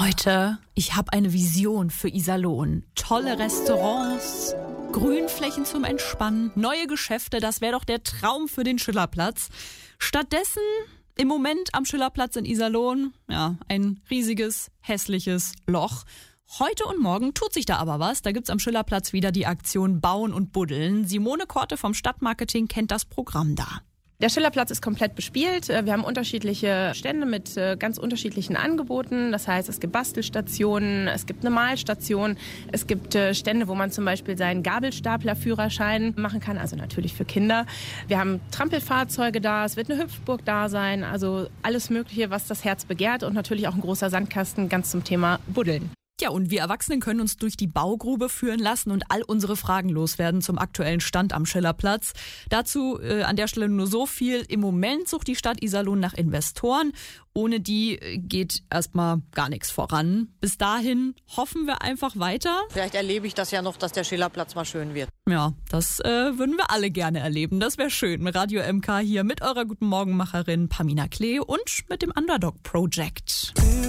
Leute, ich habe eine Vision für Iserlohn. Tolle Restaurants, Grünflächen zum Entspannen, neue Geschäfte, das wäre doch der Traum für den Schillerplatz. Stattdessen im Moment am Schillerplatz in Iserlohn, ja, ein riesiges, hässliches Loch. Heute und morgen tut sich da aber was. Da gibt's am Schillerplatz wieder die Aktion Bauen und Buddeln. Simone Korte vom Stadtmarketing kennt das Programm da. Der Schillerplatz ist komplett bespielt. Wir haben unterschiedliche Stände mit ganz unterschiedlichen Angeboten. Das heißt, es gibt Bastelstationen, es gibt eine Malstation, es gibt Stände, wo man zum Beispiel seinen Gabelstaplerführerschein machen kann, also natürlich für Kinder. Wir haben Trampelfahrzeuge da, es wird eine Hüpfburg da sein, also alles Mögliche, was das Herz begehrt und natürlich auch ein großer Sandkasten ganz zum Thema Buddeln. Ja, und wir Erwachsenen können uns durch die Baugrube führen lassen und all unsere Fragen loswerden zum aktuellen Stand am Schillerplatz. Dazu an der Stelle nur so viel. Im Moment sucht die Stadt Iserlohn nach Investoren. Ohne die geht erstmal gar nichts voran. Bis dahin hoffen wir einfach weiter. Vielleicht erlebe ich das ja noch, dass der Schillerplatz mal schön wird. Ja, das würden wir alle gerne erleben. Das wäre schön. Radio MK hier mit eurer Guten Morgenmacherin Pamina Klee und mit dem Underdog Project.